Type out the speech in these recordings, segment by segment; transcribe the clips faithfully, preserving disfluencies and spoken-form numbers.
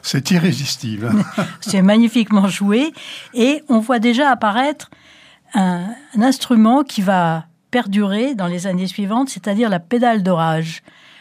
C'est irrésistible. C'est magnifiquement joué. Et on voit déjà apparaître un, un instrument qui va perdurer dans les années suivantes, c'est-à-dire la pédale d'orage.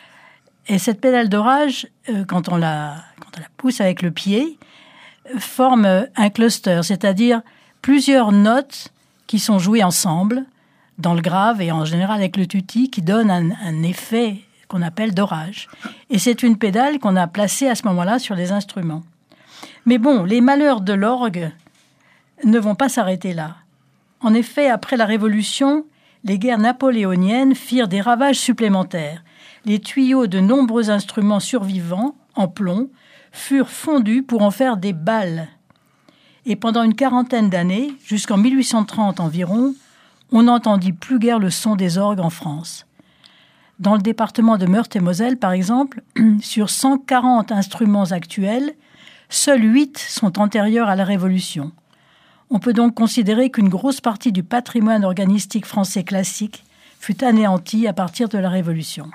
Et cette pédale d'orage, euh, quand on la, quand on la pousse avec le pied, forme un cluster, c'est-à-dire plusieurs notes qui sont jouées ensemble, dans le grave et en général avec le tutti, qui donnent un, un effet qu'on appelle d'orage. Et c'est une pédale qu'on a placée à ce moment-là sur les instruments. Mais bon, les malheurs de l'orgue ne vont pas s'arrêter là. En effet, après la Révolution, les guerres napoléoniennes firent des ravages supplémentaires. Les tuyaux de nombreux instruments survivants, en plomb, furent fondus pour en faire des balles. Et pendant une quarantaine d'années, jusqu'en mille huit cent trente environ, on n'entendit plus guère le son des orgues en France. Dans le département de Meurthe-et-Moselle, par exemple, sur cent quarante instruments actuels, seuls huit sont antérieurs à la Révolution. On peut donc considérer qu'une grosse partie du patrimoine organistique français classique fut anéantie à partir de la Révolution.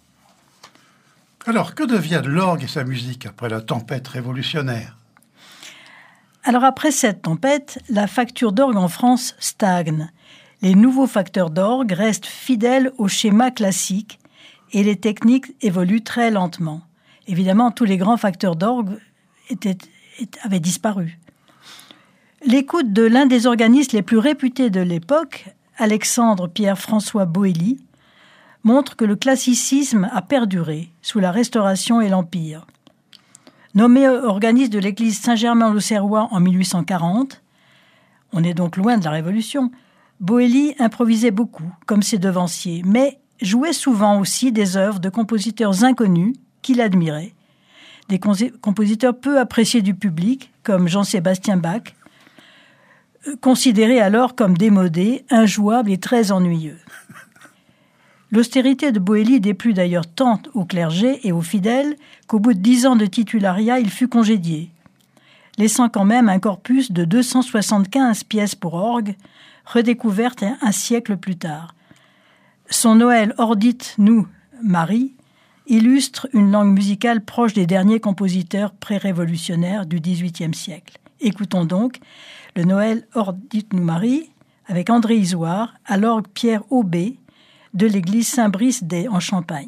Alors, que devient l'orgue et sa musique après la tempête révolutionnaire ? Alors après cette tempête, la facture d'orgue en France stagne. Les nouveaux facteurs d'orgue restent fidèles au schéma classique et les techniques évoluent très lentement. Évidemment, tous les grands facteurs d'orgue étaient, avaient disparu. L'écoute de l'un des organistes les plus réputés de l'époque, Alexandre Pierre-François Boëly, montre que le classicisme a perduré sous la Restauration et l'Empire. Nommé organiste de l'église Saint-Germain-l'Auxerrois en mille huit cent quarante, on est donc loin de la Révolution, Boëly improvisait beaucoup, comme ses devanciers, mais jouait souvent aussi des œuvres de compositeurs inconnus qu'il admirait. Des compositeurs peu appréciés du public, comme Jean-Sébastien Bach, considérés alors comme démodés, injouables et très ennuyeux. L'austérité de Boëly déplut d'ailleurs tant au clergé et aux fidèles qu'au bout de dix ans de titulariat, il fut congédié, laissant quand même un corpus de deux cent soixante-quinze pièces pour orgue, redécouverte un siècle plus tard. Son Noël Ordit nous, Marie, illustre une langue musicale proche des derniers compositeurs pré-révolutionnaires du dix-huitième siècle. Écoutons donc le Noël Ordit nous, Marie, avec André Isoard, à l'orgue Pierre Aubé, de l'église Saint-Brice en Champagne.